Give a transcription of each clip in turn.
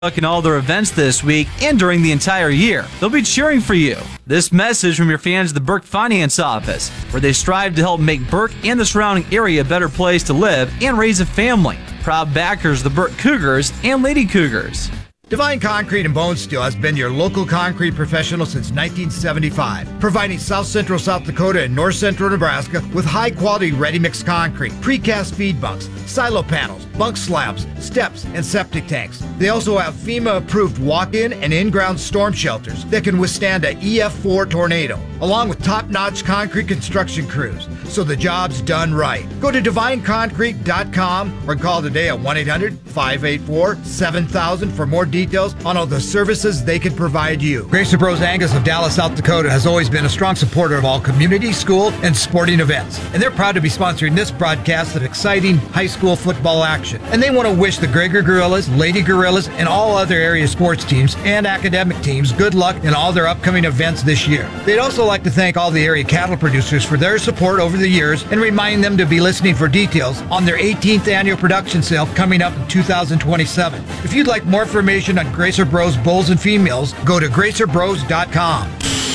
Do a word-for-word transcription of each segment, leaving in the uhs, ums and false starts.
in all their events this week and during the entire year. They'll be cheering for you. This message from your fans at the Burke Finance Office, where they strive to help make Burke and the surrounding area a better place to live and raise a family. Proud backers of the Burke Cougars and Lady Cougars. Divine Concrete and Bone Steel has been your local concrete professional since nineteen seventy-five, providing South Central South Dakota and North Central Nebraska with high-quality ready-mix concrete, precast feed bunks, silo panels, bunk slabs, steps, and septic tanks. They also have FEMA-approved walk-in and in-ground storm shelters that can withstand a E F four tornado, along with top-notch concrete construction crews, so the job's done right. Go to divine concrete dot com or call today at one eight hundred, five eight four, seven thousand for more details on all the services they can provide you. Gracer Bros Angus of Dallas, South Dakota has always been a strong supporter of all community, school, and sporting events. And they're proud to be sponsoring this broadcast of exciting high school football action. And they want to wish the Gregor Gorillas, Lady Gorillas, and all other area sports teams and academic teams good luck in all their upcoming events this year. They'd also like to thank all the area cattle producers for their support over the years and remind them to be listening for details on their eighteenth annual production sale coming up in two thousand twenty-seven. If you'd like more information on Gracer Bros bulls and females, go to gracer bros dot com.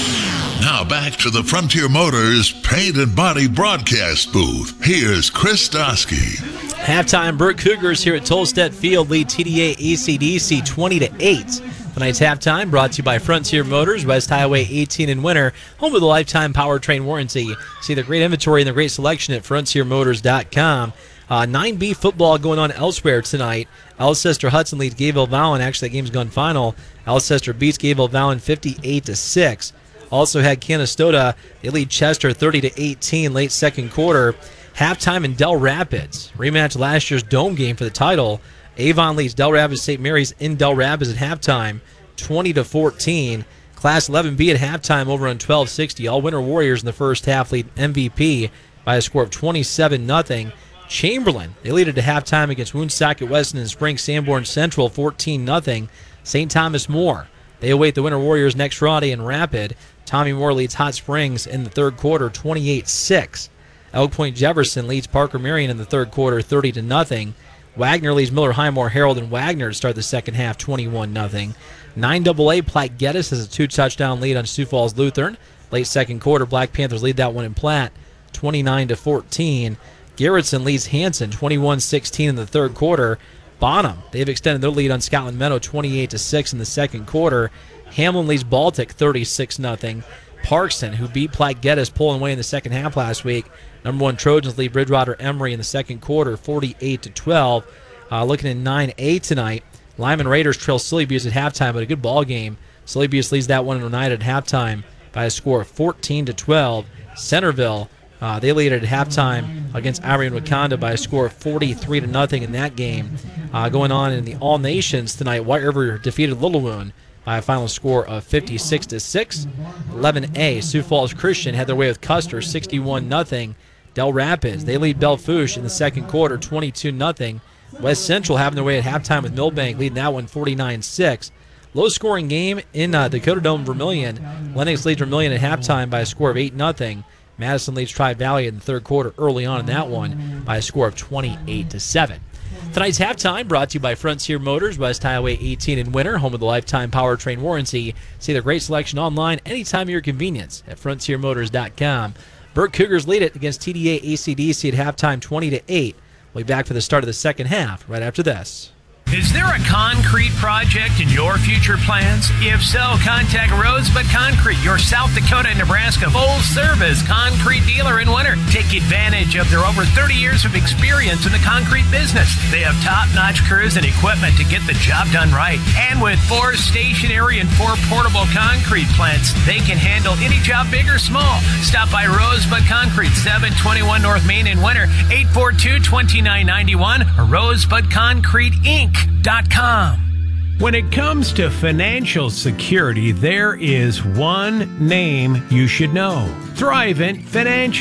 Now back to the Frontier Motors Paint and Body broadcast booth. Here's Chris Dosky. Halftime, Burke Cougars here at Tolstedt Field lead T D A A C D C twenty to eight. Tonight's halftime brought to you by Frontier Motors, West Highway eighteen in Winter, home of the lifetime powertrain warranty. See the great inventory and the great selection at frontier motors dot com. Uh, nine B football going on elsewhere tonight. Alcester Hudson leads Gayville Vallon. Actually, that game's gone final. Alcester beats Gayville Vallon fifty-eight to six. Also had Canastota. They lead Chester thirty to eighteen late second quarter. Halftime in Del Rapids. Rematch last year's Dome game for the title. Avon leads Del Rapids Saint Mary's in Del Rapids at halftime twenty to fourteen. Class eleven B at halftime over on twelve sixty. All Winter Warriors in the first half lead M V P by a score of twenty-seven nothing. Chamberlain, they lead it to halftime against Woonsocket Weston and Spring Sanborn Central fourteen nothing. Saint Thomas More, they await the Winter Warriors next Friday in Rapid. Tommy Moore leads Hot Springs in the third quarter twenty-eight six. Elk Point Jefferson leads Parker Marion in the third quarter thirty to nothing. Wagner leads Miller Highmore Harold and Wagner to start the second half twenty-one nothing. nine double A Platte Geddes has a two-touchdown lead on Sioux Falls Lutheran. Late second quarter, Black Panthers lead that one in Platte twenty-nine to fourteen. Garrettson leads Hanson twenty-one sixteen in the third quarter. Bonham, they've extended their lead on Scotland Meadow twenty-eight to six in the second quarter. Hamlin leads Baltic thirty-six nothing. Parkson, who beat Platte Geddes, pulling away in the second half last week. Number one Trojans lead Bridgewater Emory in the second quarter forty-eight to twelve. Uh, looking at nine A tonight, Lyman Raiders trail Silly Butte at halftime, but a good ball game. Silly Butte leads that one tonight at halftime by a score of fourteen to twelve. Centerville, Uh, they lead it at halftime against Ivory and Wakanda by a score of forty-three to nothing in that game. Uh, going on in the All Nations tonight, White River defeated Little Wound by a final score of fifty-six to six. eleven A, Sioux Falls Christian had their way with Custer sixty-one nothing. Del Rapids, they lead Belfouche in the second quarter twenty-two nothing. West Central having their way at halftime with Millbank leading that one forty-nine six. Low-scoring game in uh, Dakota Dome Vermilion. Lennox leads Vermilion at halftime by a score of eight nothing. Madison leads Tri-Valley in the third quarter early on in that one by a score of twenty-eight to seven. Tonight's halftime brought to you by Frontier Motors, West Highway eighteen in Winter, home of the lifetime powertrain warranty. See their great selection online anytime at your convenience at frontier motors dot com. Burke Cougars lead it against T D A A C D C at halftime twenty to eight. We'll be back for the start of the second half right after this. Is there a concrete project in your future plans? If so, contact Rosebud Concrete, your South Dakota and Nebraska full-service concrete dealer in Winter. Take advantage of their over thirty years of experience in the concrete business. They have top-notch crews and equipment to get the job done right. And with four stationary and four portable concrete plants, they can handle any job, big or small. Stop by Rosebud Concrete, seven twenty-one North Main in Winter, eight four two, two nine nine one, or rosebud concrete inc dot com. When it comes to financial security, there is one name you should know: Thrivent Financial.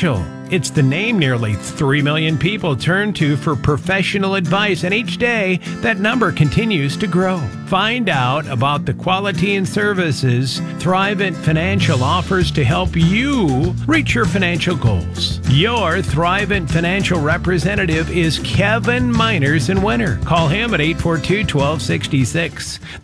It's the name nearly three million people turn to for professional advice, and each day that number continues to grow. Find out about the quality and services Thrivent Financial offers to help you reach your financial goals. Your Thrivent Financial representative is Kevin Miners in Winter. Call him at eight four two, one two six six.